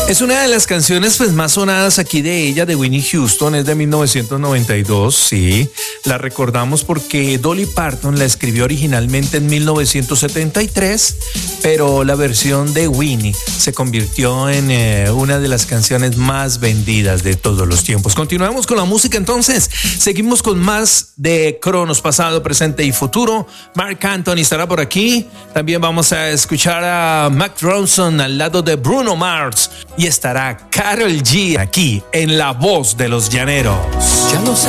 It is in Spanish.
Es una de las canciones pues más sonadas aquí de ella, de Whitney Houston, es de 1992, sí. La recordamos porque Dolly Parton la escribió originalmente en 1973, pero la versión de Whitney se convirtió en una de las canciones más vendidas de todos los tiempos. Continuamos con la música entonces, seguimos con más de Cronos, pasado, presente y futuro. Marc Anthony estará por aquí, también vamos a escuchar a Mark Ronson al lado de Bruno Mars y estará Karol G aquí en La Voz de los Llaneros. Ya lo sé,